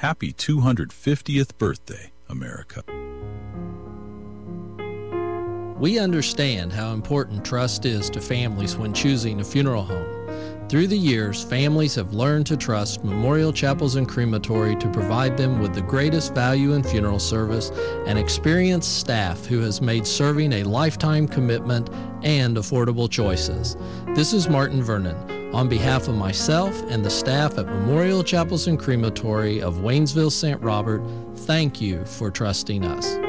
Happy 250th birthday, America. We understand how important trust is to families when choosing a funeral home. Through the years, families have learned to trust Memorial Chapels and Crematory to provide them with the greatest value in funeral service and experienced staff who has made serving a lifetime commitment and affordable choices. This is Martin Vernon. On behalf of myself and the staff at Memorial Chapels and Crematory of Waynesville, St. Robert, thank you for trusting us.